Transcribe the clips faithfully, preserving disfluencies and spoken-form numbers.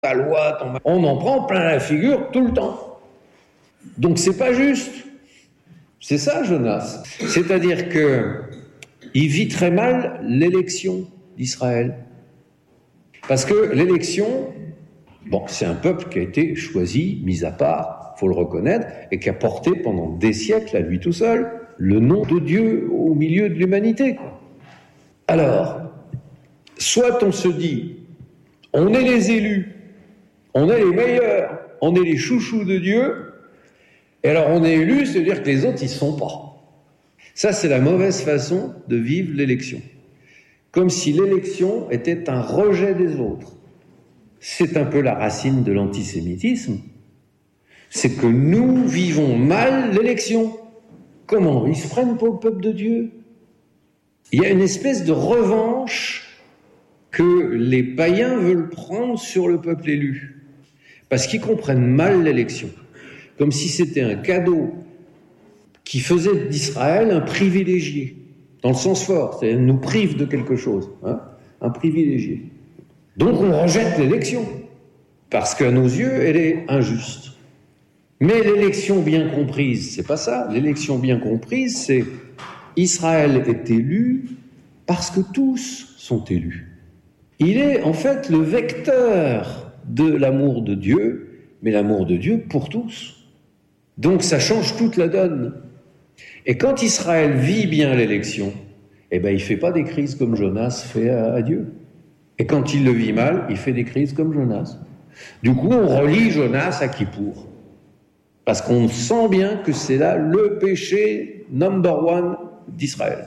ta loi, ton... on en prend plein la figure tout le temps. Donc c'est pas juste. C'est ça, Jonas. C'est-à-dire que il vit très mal l'élection d'Israël. Parce que l'élection, bon, c'est un peuple qui a été choisi, mis à part, faut le reconnaître, et qui a porté pendant des siècles, à lui tout seul, le nom de Dieu au milieu de l'humanité. Alors, soit on se dit, on est les élus, on est les meilleurs, on est les chouchous de Dieu, et alors on est élus, c'est-à-dire que les autres, ils ne sont pas. Ça, c'est la mauvaise façon de vivre l'élection. Comme si l'élection était un rejet des autres. C'est un peu la racine de l'antisémitisme. C'est que nous vivons mal l'élection. Comment ? Ils se prennent pour le peuple de Dieu. Il y a une espèce de revanche que les païens veulent prendre sur le peuple élu. Parce qu'ils comprennent mal l'élection. Comme si c'était un cadeau qui faisait d'Israël un privilégié, dans le sens fort, c'est-à-dire nous prive de quelque chose, hein, un privilégié. Donc on rejette l'élection, parce qu'à nos yeux, elle est injuste. Mais l'élection bien comprise, c'est pas ça. L'élection bien comprise, c'est Israël est élu parce que tous sont élus. Il est en fait le vecteur de l'amour de Dieu, mais l'amour de Dieu pour tous. Donc ça change toute la donne. Et quand Israël vit bien l'élection, eh ben, il ne fait pas des crises comme Jonas fait à, à Dieu. Et quand il le vit mal, il fait des crises comme Jonas. Du coup, on relie Jonas à Kippour. Parce qu'on sent bien que c'est là le péché number one d'Israël.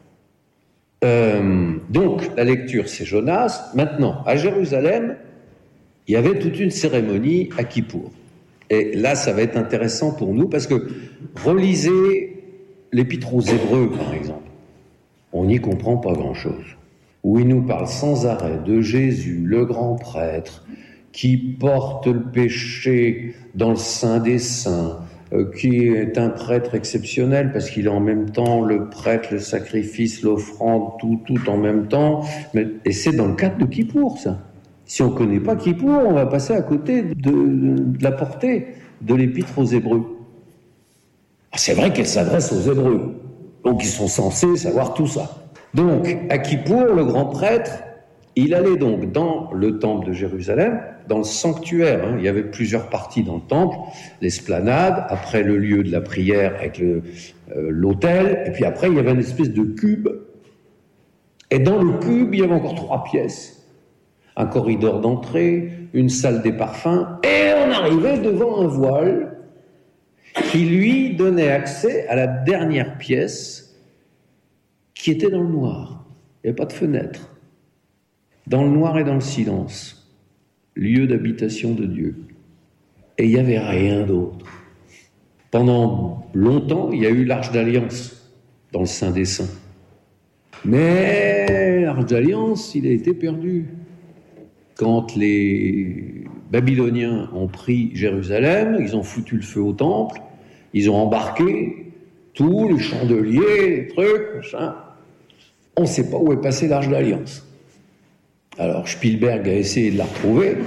Euh, donc, la lecture, c'est Jonas. Maintenant, à Jérusalem, il y avait toute une cérémonie à Kippour. Et là, ça va être intéressant pour nous, parce que relisez l'Épître aux Hébreux, par exemple. On n'y comprend pas grand-chose. Où il nous parle sans arrêt de Jésus, le grand prêtre, qui porte le péché dans le Saint des Saints, euh, qui est un prêtre exceptionnel, parce qu'il est en même temps le prêtre, le sacrifice, l'offrande, tout, tout en même temps. Mais, et c'est dans le cadre de Kippour, ça. Si on ne connaît pas Kippour, on va passer à côté de, de, de la portée de l'Épître aux Hébreux. C'est vrai qu'elle s'adresse aux Hébreux, donc ils sont censés savoir tout ça. Donc, à Kippour, le grand prêtre, il allait donc dans le temple de Jérusalem, dans le sanctuaire. Hein, il y avait plusieurs parties dans le temple, l'esplanade, après le lieu de la prière avec le, euh, l'autel, et puis après, il y avait une espèce de cube. Et dans le cube, il y avait encore trois pièces. Un corridor d'entrée, une salle des parfums, et on arrivait devant un voile qui lui donnait accès à la dernière pièce qui était dans le noir. Il n'y avait pas de fenêtre. Dans le noir et dans le silence, lieu d'habitation de Dieu. Et il n'y avait rien d'autre. Pendant longtemps, il y a eu l'Arche d'Alliance dans le Saint des Saints. Mais l'Arche d'Alliance, il a été perdu. Quand les Babyloniens ont pris Jérusalem, ils ont foutu le feu au temple, ils ont embarqué tous les chandeliers, les trucs, machin. On ne sait pas où est passée l'Arche d'Alliance. Alors Spielberg a essayé de la retrouver.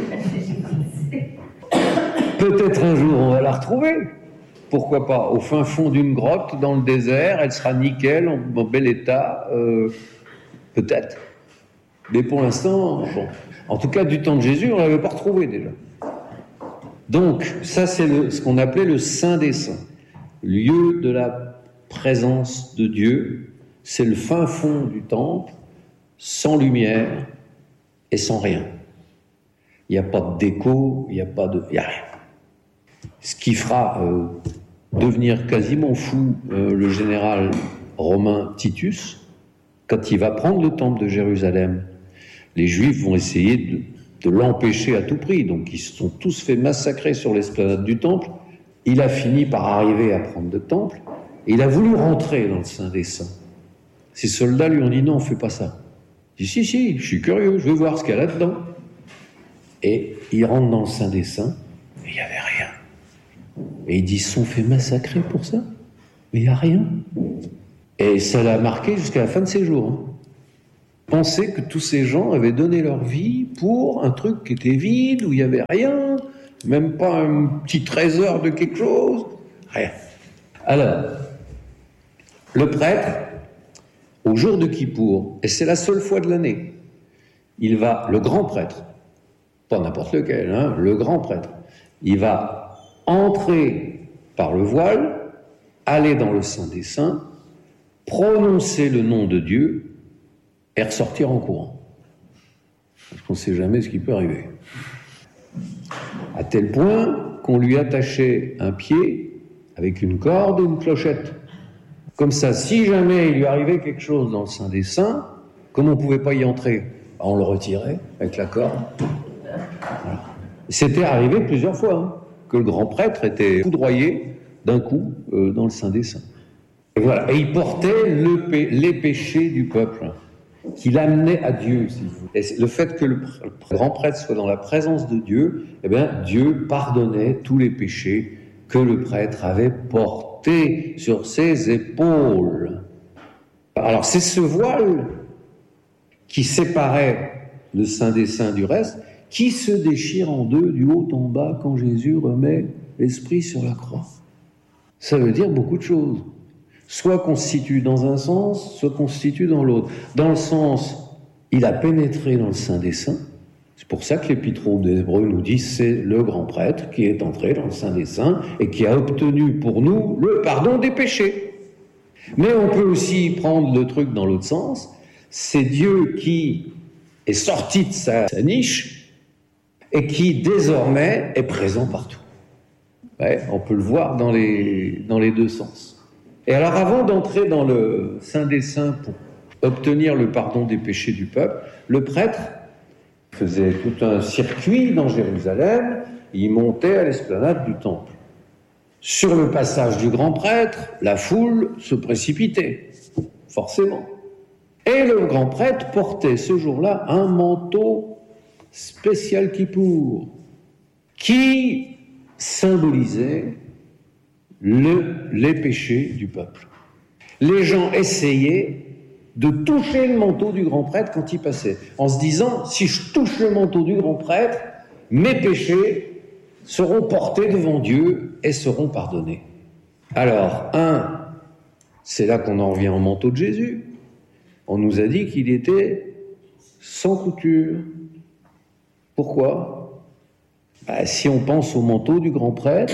Peut-être un jour on va la retrouver. Pourquoi pas ? Au fin fond d'une grotte, dans le désert, elle sera nickel, en, en bel état. Euh, peut-être. Mais pour l'instant, bon. En tout cas, du temps de Jésus, on ne l'avait pas retrouvé déjà. Donc, ça, c'est le, ce qu'on appelait le Saint des Saints. Lieu de la présence de Dieu. C'est le fin fond du temple, sans lumière et sans rien. Il n'y a pas de déco, il n'y a pas de... il n'y a rien. Ce qui fera euh, devenir quasiment fou euh, le général romain Titus, quand il va prendre le temple de Jérusalem. Les Juifs vont essayer de, de l'empêcher à tout prix. Donc, ils se sont tous fait massacrer sur l'esplanade du temple. Il a fini par arriver à prendre le temple. Et il a voulu rentrer dans le Saint des Saints. Ses soldats lui ont dit non, fais pas ça. Il dit si, si, je suis curieux, je veux voir ce qu'il y a là-dedans. Et il rentre dans le Saint des Saints, et il n'y avait rien. Et ils disent, ils se sont fait massacrer pour ça. Mais il n'y a rien. Et ça l'a marqué jusqu'à la fin de ses jours. Hein. penser que tous ces gens avaient donné leur vie pour un truc qui était vide, où il n'y avait rien, même pas un petit trésor de quelque chose, rien. Alors, le prêtre, au jour de Kippour, et c'est la seule fois de l'année, il va, le grand prêtre, pas n'importe lequel, hein, le grand prêtre, il va entrer par le voile, aller dans le Saint des Saints, prononcer le nom de Dieu et ressortir en courant. Parce qu'on ne sait jamais ce qui peut arriver. À tel point qu'on lui attachait un pied avec une corde et une clochette. Comme ça, si jamais il lui arrivait quelque chose dans le Saint des Saints, comme on ne pouvait pas y entrer, on le retirait avec la corde. Voilà. C'était arrivé plusieurs fois, hein, que le grand prêtre était foudroyé d'un coup euh, dans le Saint des Saints. Et voilà. Et il portait le pé- les péchés du peuple, qui l'amenait à Dieu. Si vous voulez. Et le fait que le, pr- le grand prêtre soit dans la présence de Dieu, eh bien, Dieu pardonnait tous les péchés que le prêtre avait portés sur ses épaules. Alors, c'est ce voile qui séparait le Saint des Saints du reste, qui se déchire en deux du haut en bas quand Jésus remet l'Esprit sur la croix. Ça veut dire beaucoup de choses. Soit constitue dans un sens, soit constitue dans l'autre. Dans le sens, il a pénétré dans le Saint des Saints. C'est pour ça que l'Épître aux Hébreux nous dit c'est le grand prêtre qui est entré dans le Saint des Saints et qui a obtenu pour nous le pardon des péchés. Mais on peut aussi prendre le truc dans l'autre sens. C'est Dieu qui est sorti de sa, sa niche et qui désormais est présent partout. Ouais, on peut le voir dans les, dans les deux sens. Et alors avant d'entrer dans le Saint des Saints pour obtenir le pardon des péchés du peuple, le prêtre faisait tout un circuit dans Jérusalem, il montait à l'esplanade du temple. Sur le passage du grand prêtre, la foule se précipitait, forcément. Et le grand prêtre portait ce jour-là un manteau spécial Kippour, qui symbolisait le, les péchés du peuple. Les gens essayaient de toucher le manteau du grand prêtre quand il passait, en se disant, si je touche le manteau du grand prêtre, mes péchés seront portés devant Dieu et seront pardonnés. Alors, un, c'est là qu'on en revient au manteau de Jésus. On nous a dit qu'il était sans couture. Pourquoi ? Ben, si on pense au manteau du grand prêtre,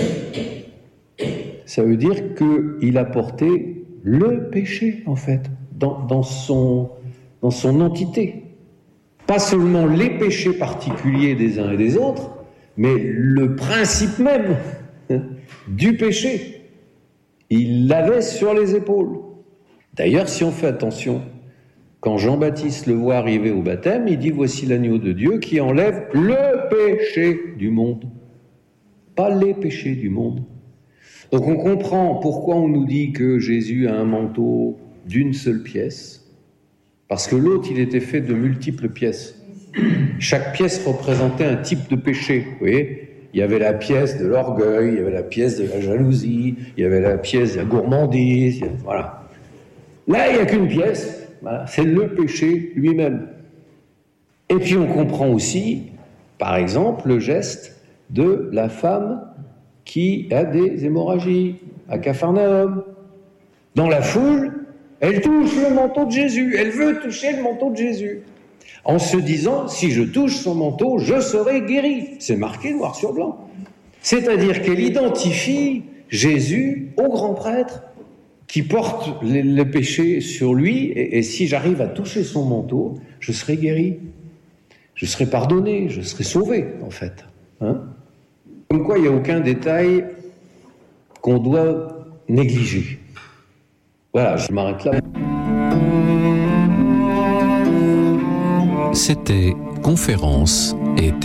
ça veut dire qu'il a porté le péché, en fait, dans, dans, son, dans son entité. Pas seulement les péchés particuliers des uns et des autres, mais le principe même du péché. Il l'avait sur les épaules. D'ailleurs, si on fait attention, quand Jean-Baptiste le voit arriver au baptême, il dit « Voici l'agneau de Dieu qui enlève le péché du monde. » Pas les péchés du monde. Donc on comprend pourquoi on nous dit que Jésus a un manteau d'une seule pièce, parce que l'autre, il était fait de multiples pièces. Chaque pièce représentait un type de péché, vous voyez ? Il y avait la pièce de l'orgueil, il y avait la pièce de la jalousie, il y avait la pièce de la gourmandise, voilà. Là, il n'y a qu'une pièce, voilà, c'est le péché lui-même. Et puis on comprend aussi, par exemple, le geste de la femme qui a des hémorragies à Capharnaüm. Dans la foule, elle touche le manteau de Jésus, elle veut toucher le manteau de Jésus, en se disant, si je touche son manteau, je serai guéri. C'est marqué noir sur blanc. C'est-à-dire qu'elle identifie Jésus au grand prêtre qui porte les, les péchés sur lui, et, et si j'arrive à toucher son manteau, je serai guéri. Je serai pardonné, je serai sauvé, en fait. Hein ? Comme quoi, il n'y a aucun détail qu'on doit négliger. Voilà, je m'arrête là. C'était Conférence et